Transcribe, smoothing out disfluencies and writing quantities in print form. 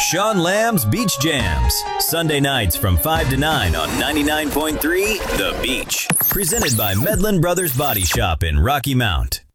Sean Lamb's Beach Jams, Sunday nights from 5 to 9 on 99.3 The Beach. Presented by Medlin Brothers Body Shop in Rocky Mount.